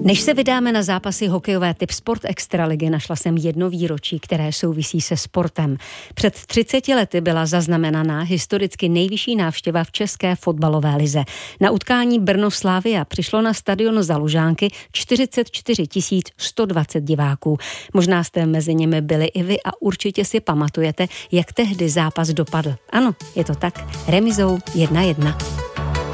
Než se vydáme na zápasy hokejové Tip Sport Extraligy, našla jsem jedno výročí, které souvisí se sportem. Před 30 lety byla zaznamenaná historicky nejvyšší návštěva v české fotbalové lize. Na utkání Brno-Slavia přišlo na stadion za Lužánky 44 120 diváků. Možná jste mezi nimi byli i vy a určitě si pamatujete, jak tehdy zápas dopadl. Ano, je to tak, remizou 1-1.